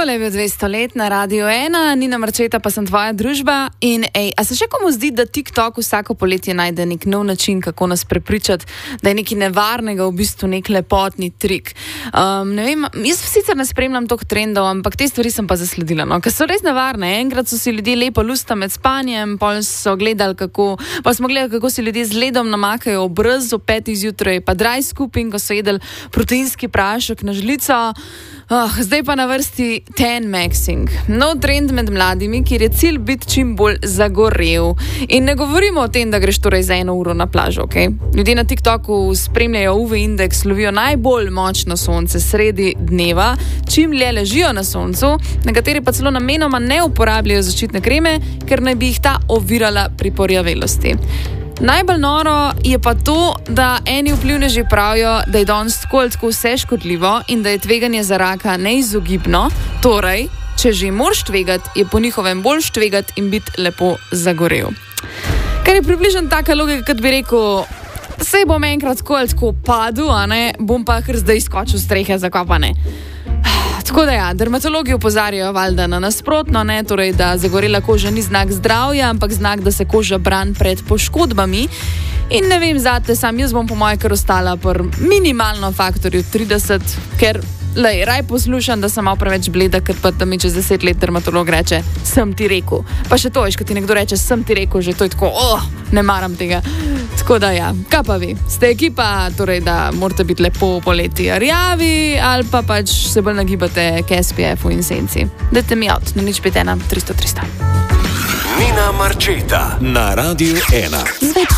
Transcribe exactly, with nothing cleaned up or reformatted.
Tole je bil dvesto let na Radio ena, Nina Marčeta pa sem tvoja družba. In ej, a se še komu zdi, da TikTok vsako poletje najde nek nov način, kako nas prepričati, da je nekaj nevarnega v bistvu nek lepotni trik? Um, ne vem, jaz sicer ne spremljam toliko trendov, ampak te stvari sem pa zasledila, no, ker so res nevarne. Enkrat so si ljudje lepo lusta med spanjem, pol so gledali, kako, pa smo gledali, kako si ljudje z ledom namakajo obraz ob petih zjutraj, pa dry scooping, ko so jedli proteinski prašek na žlico. Oh, zdaj pa na vrsti ten maxing. Nov trend med mladimi, kjer je cilj biti čim bolj zagorel. In ne govorimo o tem, da greš torej za eno uro na plažo, ok? Ljudje na TikToku spremljajo U V indeks, lovijo najbolj močno sonce sredi dneva, čim dlje ležijo na soncu, nekateri pa celo namenoma ne uporabljajo zaščitne kreme, ker naj bi jih ta ovirala pri porjavelosti. Najbolj noro je pa to, da eni vplivneži pravijo, da je danes tako ali tako vse škodljivo in da je tveganje za raka neizogibno. Torej, če že moraš tvegati, je po njihovem boljš tvegati in biti lepo zagorel. Kar je približno taka logika, kot bi rekel, sej bom enkrat tako ali tako padel, a ne, bom pa kar zdaj skočil strehe zakopane. Tako da ja, dermatologi opozarjajo valjda na nasprotno, ne, torej, da zagorela koža ni znak zdravja, ampak znak, da se koža brani pred poškodbami. In ne vem, zate, sam jaz bom po moje kar ostala pri minimalno faktorju trideset, ker lej, raj poslušam, da sem malo preveč bleda, ker pa da mi čez deset let dermatolog reče, sem ti rekel. Pa še to, veš, ko ti nekdo reče, sem ti rekel, že to je tako, oh, ne maram tega. Tako da ja, kaj pa vi? Ste ekipa, torej, da morate biti lepo poleti rjavi, ali pa pač se bolj nagibate k S P F-u in senci. Dajte mi out, na nič pet ena tristo tristo. Nina Marčeta na Radio ena.